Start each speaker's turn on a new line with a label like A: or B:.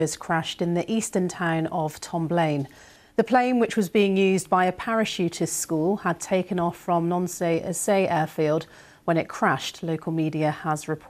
A: has crashed in the eastern town of Tomblaine. The plane, which was being used by a parachutist school, had taken off from Nonsuch Airfield when it crashed, local media has reported.